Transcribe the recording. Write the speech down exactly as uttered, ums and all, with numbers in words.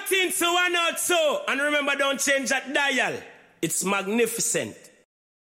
Locked into one oh two. And remember, don't change that dial. It's magnificent.